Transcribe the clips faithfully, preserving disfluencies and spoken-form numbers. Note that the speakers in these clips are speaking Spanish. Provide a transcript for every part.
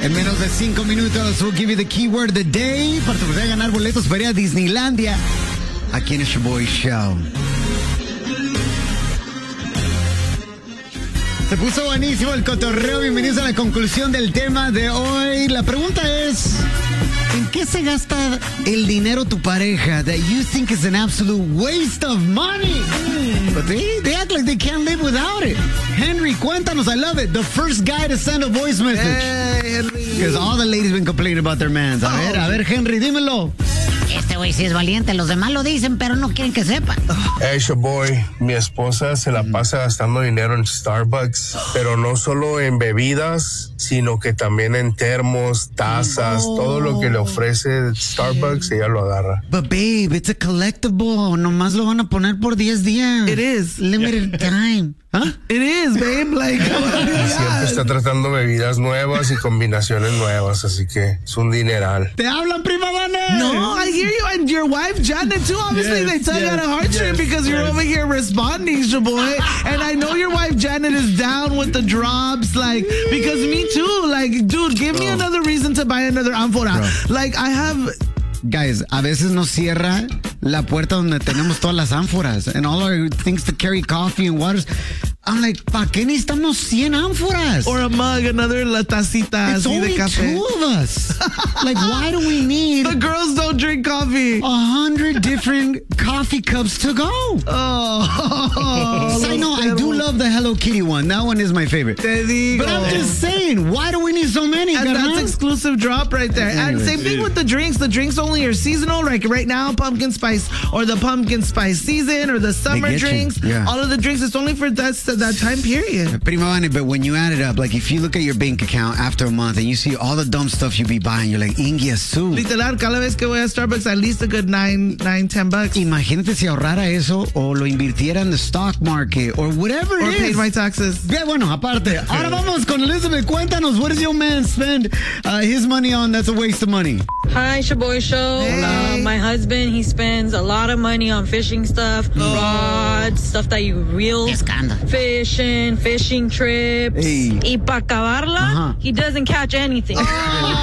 En menos de cinco minutos, we'll give you the keyword of the day para poder ganar boletos para ir a Disneylandia. Aquí en el Shoboy Show. Se puso buenísimo el cotorreo. Bienvenidos a la conclusión del tema de hoy. La pregunta es: ¿en qué se gasta el dinero tu pareja that you think is an absolute waste of money? Mm. But they, they act like they can't live without it. Henry, cuéntanos. I love it. The first guy to send a voice message. Hey, Henry. Because all the ladies been complaining about their mans. A ver, a ver, Henry, dímelo. Este güey sí es valiente. Los demás lo dicen, pero no quieren que sepan. Hey, Shoboy, mi esposa se la pasa gastando dinero en Starbucks, pero no solo en bebidas, sino que también en termos, tazas, oh. todo lo que le ofrece Starbucks, ella lo agarra. But babe, it's a collectible. Nomás lo van a poner por diez días. It is. Limited yeah. time. ¿Ah? It is, babe. Like, siempre está tratando bebidas nuevas y combinaciones nuevas, así que es un dineral. ¿Te hablan, prima Vane? No, I hear you. And your wife, Janet, too. Obviously, yes, they tug yes, at a heartstring yes, because you're yes. over here responding, Shoboy. And I know your wife, Janet, is down with the drops. Like, because me too. Like, dude, give Bro. me another reason to buy another amphora. Bro. Like, I have... Guys, a veces nos cierra la puerta donde tenemos todas las ánforas and all our things to carry coffee and waters. I'm like, ¿para qué necesitamos cien ánforas? Or a mug, another la tacita It's así only de café. two of us. Like, why do we need... The girls don't drink coffee. A hundred different coffee cups to go. Oh. So I know, I do love the Hello Kitty one. That one is my favorite. Te digo. But I'm just saying, why do we need so many? And carnal? that's exclusive drop right there. Anyways, and same thing with the drinks. The drinks only are seasonal. Like right now, pumpkin spice or the pumpkin spice season or the summer drinks. Yeah. All of the drinks, it's only for that, that time period. Prima Vane, but when you add it up, like if you look at your bank account after a month and you see all the dumb stuff you be buying, you're like, Ingia su. Literal, cada vez que voy a Starbucks, at least a good nine, nine, ten bucks. Imagínate si ahorrara eso o lo invirtiera en the stock market or whatever it or is. Or paid my taxes. Yeah, bueno, aparte. Ahora vamos con Elizabeth. Cuéntanos, what does your man spend uh, his money on that's a waste of money? Hi, Shoboy Show. Hey. Uh, my husband, he spends a lot of money on fishing stuff, oh. rods, stuff that you reel, Pescando. fishing, fishing trips. Hey. Y para acabarla, uh-huh. he doesn't catch anything. Oh,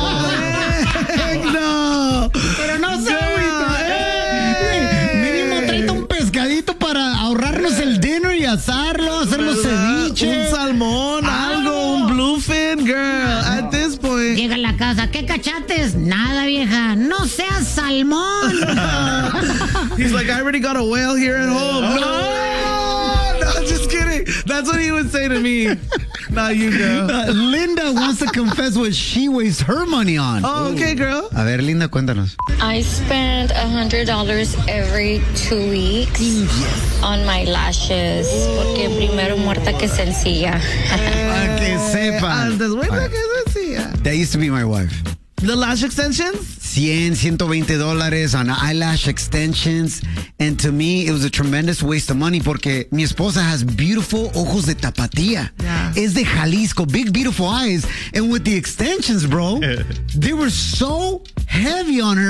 no. Pero no se agüita. Eh. Mínimo tráete un pescadito para ahorrarnos el dinner y asarlo, hacer los ceviches. Un salmón, algo, un bluefin, girl. At this point. Llega a la casa, ¿qué cachates? Nada, vieja. No seas salmón. He's like, I already got a whale here at home. No, no, just kidding. That's what he would say to me. Not you, girl. Uh, Linda wants to confess what she wastes her money on. Oh, okay, girl. A ver, Linda, cuéntanos. I spend one hundred dollars every two weeks yes. on my lashes. Porque primero muerta que sencilla. Para que sepan. Antes muerta que sencilla. That used to be my wife. The lash extensions? cien, ciento veinte dólares on eyelash extensions. And to me, it was a tremendous waste of money porque mi esposa has beautiful ojos de tapatía. Yeah. Es de Jalisco, big, beautiful eyes. And with the extensions, bro, they were so heavy on her.